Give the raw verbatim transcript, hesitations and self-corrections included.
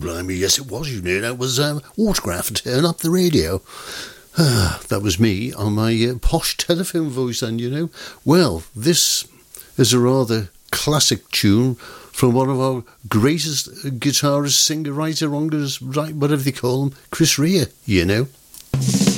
blimey, yes it was, you know. That was um, Autograph, Turn Up the Radio. Ah, that was me on my uh, posh telephone voice then, you know. Well, this is a rather classic tune from one of our greatest guitarist, singer, writer, wrongers, right, whatever they call him, Chris Rea, you know.